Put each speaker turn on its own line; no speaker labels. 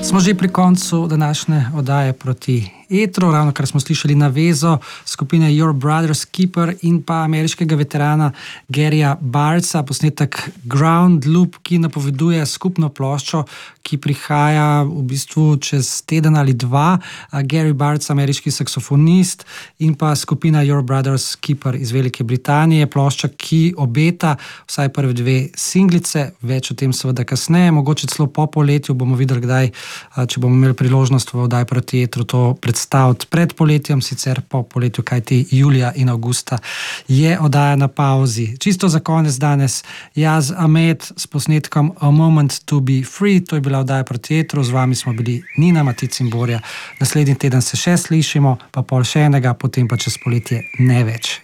Smo že pri koncu današnje oddaje Proti etru, ravno kar smo slišali navezo skupine Your Brother's Keeper in pa ameriškega veterana Garyja Bartza, posnetek Ground Loop, ki napoveduje skupno ploščo, ki prihaja v bistvu čez teden ali dva. Gary Bartz, ameriški saksofonist, in pa skupina Your Brother's Keeper iz Velike Britanije, plošča, ki obeta vsaj prve dve singlice, več o tem seveda kasneje, mogoče celo po poletju, bomo videli kdaj, če bomo imeli priložnost v oddaji Proti etru to predstaviti pred poletjem, sicer po poletju, kajti julija in avgusta je oddaja na pauzi. Čisto za konec danes Jaz Ahmed s posnetkom A Moment to be Free, to je bila oddaja Proti etru, z vami smo bili Nina, Matic in Borja. Naslednji teden se še slišimo, pa pol še enega, potem pa čez poletje ne več.